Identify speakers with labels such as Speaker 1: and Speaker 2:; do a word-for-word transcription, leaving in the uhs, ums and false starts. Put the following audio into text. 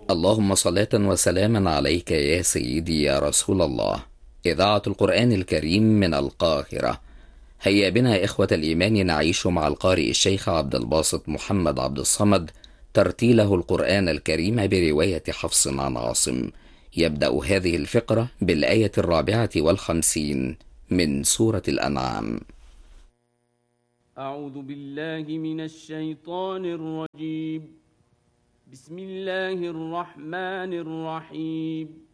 Speaker 1: اللهم صلاة وسلاما عليك يا سيدي يا رسول الله. إذاعة القرآن الكريم من القاهرة. هيا بنا إخوة الإيمان نعيش مع القارئ الشيخ عبد الباسط محمد عبد الصمد ترتيله القرآن الكريم برواية حفص عن عاصم. يبدأ هذه الفقرة بالآية الرابعة والخمسين من سورة الأنعام.
Speaker 2: أعوذ بالله من الشيطان الرجيم. بسم الله الرحمن الرحيم.